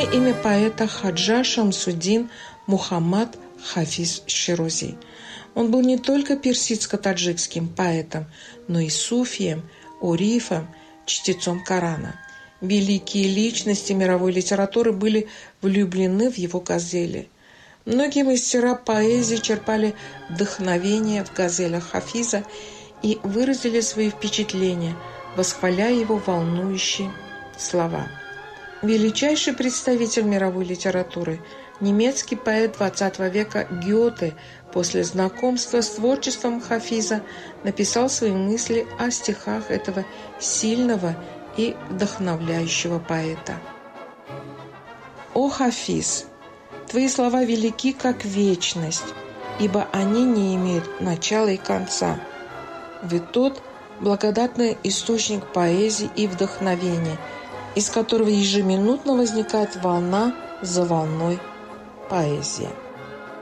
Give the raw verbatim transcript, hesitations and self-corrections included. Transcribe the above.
Полное имя поэта Хаджа Шамсуддин Мухаммад Хафиз Ширози. Он был не только персидско-таджикским поэтом, но и суфием, урифом, чтецом Корана. Великие личности мировой литературы были влюблены в его газели. Многие мастера поэзии черпали вдохновение в газелях Хафиза и выразили свои впечатления, восхваляя его волнующие слова. Величайший представитель мировой литературы, немецкий поэт двадцатого века Гёте, после знакомства с творчеством Хафиза написал свои мысли о стихах этого сильного и вдохновляющего поэта. «О Хафиз! Твои слова велики, как вечность, ибо они не имеют начала и конца. Вы тот благодатный источник поэзии и вдохновения, из которого ежеминутно возникает волна за волной поэзия».